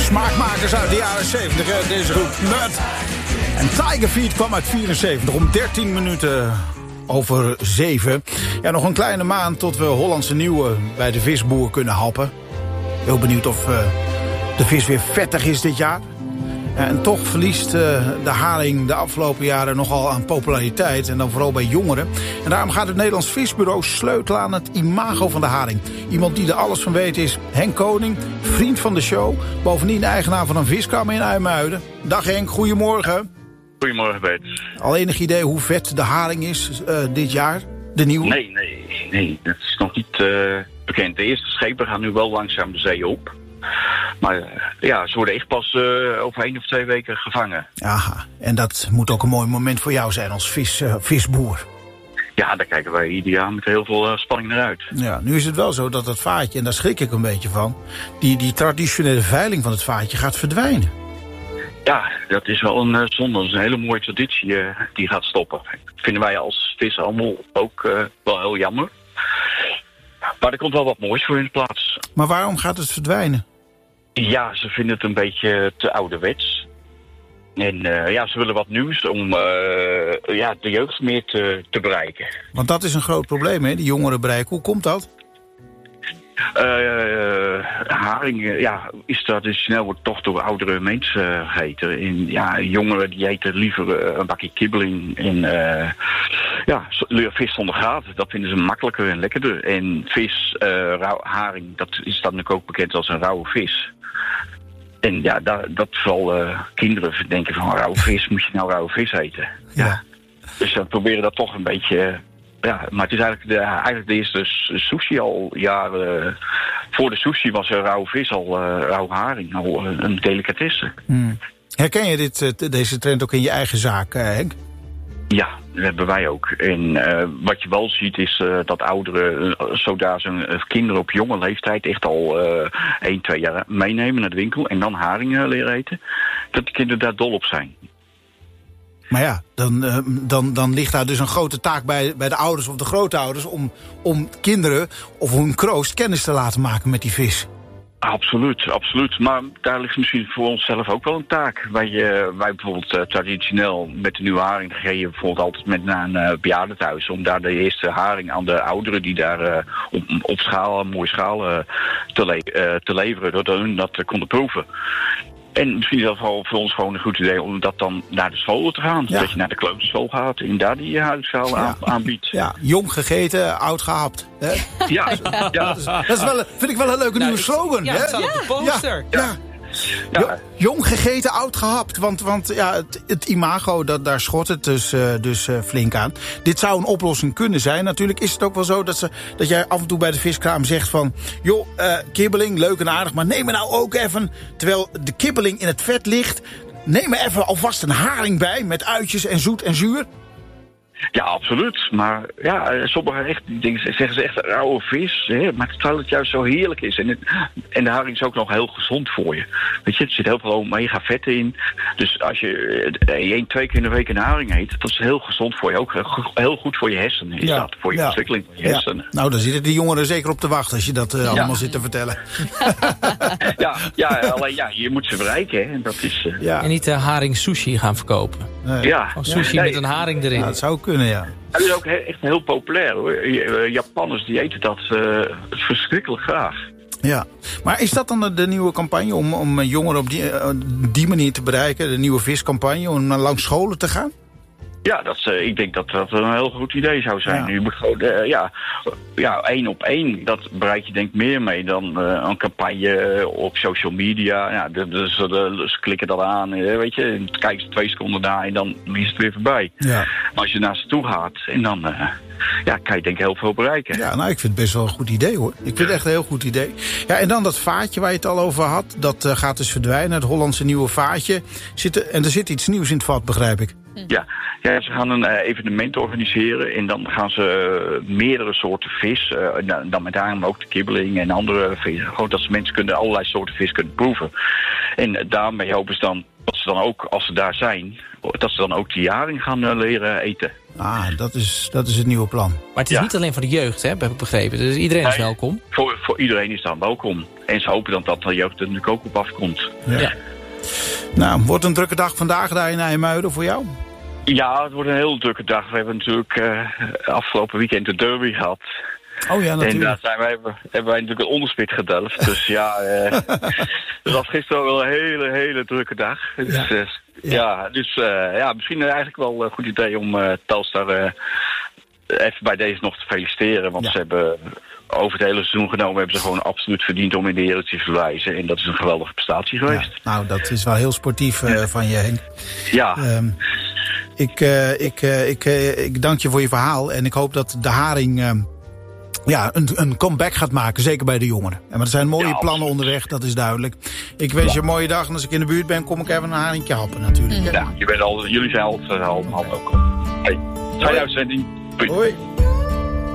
smaakmakers uit de jaren 70, deze groep Mud. En Tiger Feet kwam uit 74 om 13 minuten over 7. Ja, nog een kleine maand tot we Hollandse Nieuwe bij de visboer kunnen happen. Heel benieuwd of de vis weer vettig is dit jaar. En toch verliest de haring de afgelopen jaren nogal aan populariteit. En dan vooral bij jongeren. En daarom gaat het Nederlands Visbureau sleutelen aan het imago van de haring. Iemand die er alles van weet is Henk Koning, vriend van de show. Bovendien eigenaar van een viskraam in IJmuiden. Dag Henk, goedemorgen. Goedemorgen Bert. Al enig idee hoe vet de haring is dit jaar? De nieuwe? Nee, dat is nog niet bekend. De eerste schepen gaan nu wel langzaam de zee op. Maar ze worden echt pas over 1 of 2 weken gevangen. Aha, en dat moet ook een mooi moment voor jou zijn als visboer. Ja, daar kijken wij ieder jaar met heel veel spanning naar uit. Ja, nu is het wel zo dat het vaatje, en daar schrik ik een beetje van, die traditionele veiling van het vaatje gaat verdwijnen. Ja, dat is wel een zonde. Dat is een hele mooie traditie die gaat stoppen. Dat vinden wij als vishandel ook wel heel jammer. Maar er komt wel wat moois voor in de plaats. Maar waarom gaat het verdwijnen? Ja, ze vinden het een beetje te ouderwets. En ze willen wat nieuws om de jeugd meer te bereiken. Want dat is een groot probleem, hè, die jongeren bereiken. Hoe komt dat? Haring, is traditioneel wordt toch door oudere mensen gegeten. En jongeren die eten liever een bakje kibbeling en vis zonder gaten. Dat vinden ze makkelijker en lekkerder. En vis, haring, dat is dan ook bekend als een rauwe vis. En dat vooral kinderen denken van rauwe vis, moet je nou rauwe vis eten? Ja. Dus we proberen dat toch een beetje. Maar het is eigenlijk de eerste sushi al jaren. Voor de sushi was er rauwe vis al, rauwe haring, al een delicatesse. Herken je deze trend ook in je eigen zaak, Henk? Ja, dat hebben wij ook. En wat je wel ziet is dat ouderen, zodra ze kinderen op jonge leeftijd echt al 1, 2 jaar meenemen naar de winkel en dan haringen leren eten, dat de kinderen daar dol op zijn. Maar ja, dan ligt daar dus een grote taak bij de ouders of de grootouders om kinderen of hun kroost kennis te laten maken met die vis. Absoluut. Maar daar ligt misschien voor onszelf ook wel een taak. Wij bijvoorbeeld traditioneel met de nieuwe haring ga je bijvoorbeeld altijd naar een bejaardentehuis om daar de eerste haring aan de ouderen die daar op schaal, een mooie schaal te leveren, doordat hun dat konden proeven. En misschien is dat voor ons gewoon een goed idee om dat dan naar de scholen te gaan. Ja. Dat je naar de kleuterschool gaat en daar die haringschaal aanbiedt. Ja, jong gegeten, oud gehapt. Hè? Ja. Vind ik wel een leuke nieuwe slogan. Ja, het staat op de poster. Ja. Jong gegeten, oud gehapt. Want het imago, daar schort het dus flink aan. Dit zou een oplossing kunnen zijn. Natuurlijk is het ook wel zo dat jij af en toe bij de viskraam zegt van, joh, kibbeling, leuk en aardig, maar neem me nou ook even, terwijl de kibbeling in het vet ligt, neem me even alvast een haring bij met uitjes en zoet en zuur. Ja, absoluut. Maar sommigen zeggen ze echt rauwe vis. Hè? Maar terwijl het juist zo heerlijk is. En de haring is ook nog heel gezond voor je. Weet je, er zit heel veel mega vetten in. Dus als je 1-2 keer in de week een haring eet, dat is heel gezond voor je. Ook heel goed voor je hersenen. Is dat voor je ontwikkeling van je hersenen. Nou, daar zitten die jongeren zeker op te wachten als je dat allemaal zit te vertellen. Alleen je moet ze bereiken. Hè? En dat is. En niet haring sushi gaan verkopen. Nee. Of sushi met een haring erin. Ja, dat zou kunnen, ja. Dat is ook echt heel populair, hoor. Japanners die eten dat verschrikkelijk graag. Ja, maar is dat dan de nieuwe campagne om jongeren op die manier te bereiken? De nieuwe viscampagne, om langs scholen te gaan? Ja, ik denk dat dat een heel goed idee zou zijn. Ja. 1 op 1, dat bereik je denk ik meer mee dan een campagne op social media. Ja, ze klikken dat aan, weet je, en kijken ze 2 seconden na en dan is het weer voorbij. Ja. Maar als je naar ze toe gaat en dan kan je denk ik heel veel bereiken. Ja, nou, ik vind het best wel een goed idee, hoor. Ik vind het echt een heel goed idee. Ja, en dan dat vaatje waar je het al over had, dat gaat dus verdwijnen. Het Hollandse nieuwe vaatje. En er zit iets nieuws in het vat, begrijp ik. Ja, ze gaan een evenement organiseren en dan gaan ze meerdere soorten vis, dan met name ook de kibbeling en andere vis, gewoon dat mensen allerlei soorten vis kunnen proeven. En daarmee hopen ze dan dat ze dan ook, als ze daar zijn, dat ze dan ook die haring gaan leren eten. dat is het nieuwe plan. Maar het is niet alleen voor de jeugd, hè, heb ik begrepen. Dus iedereen is welkom. Voor iedereen is dan welkom. En ze hopen dat de jeugd er natuurlijk ook op afkomt. Ja. Nou, wordt een drukke dag vandaag daar in IJmuiden voor jou? Ja, het wordt een heel drukke dag. We hebben natuurlijk afgelopen weekend de derby gehad. Oh ja, natuurlijk. En daar hebben wij natuurlijk een onderspit gedelft. Dus ja, dat was gisteren wel een hele drukke dag. Dus, misschien eigenlijk wel een goed idee om Telstar even bij deze nog te feliciteren. Want ze hebben over het hele seizoen genomen, hebben ze gewoon absoluut verdiend om in de Eredivisie te verwijzen. En dat is een geweldige prestatie geweest. Ja, nou, dat is wel heel sportief van je, Henk. Ja. Ik dank je voor je verhaal. En ik hoop dat de Haring een comeback gaat maken. Zeker bij de jongeren. Maar er zijn mooie plannen onderweg, dat is duidelijk. Ik wens je een mooie dag. En als ik in de buurt ben, kom ik even een haringje happen natuurlijk. Ja, jullie zijn altijd ook. Hey, fijne uitzending. Hoi.